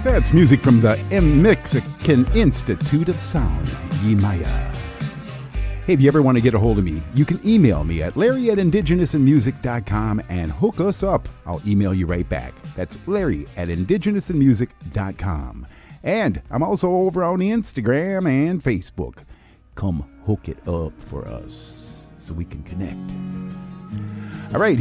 That's music from the Mexican Institute of Sound, Yemaya. Hey, if you ever want to get a hold of me, you can email me at larry@indigenousinmusic.com and hook us up. I'll email you right back. That's larry@indigenousinmusic.com. And I'm also over on Instagram and Facebook. Come hook it up for us so we can connect. All right.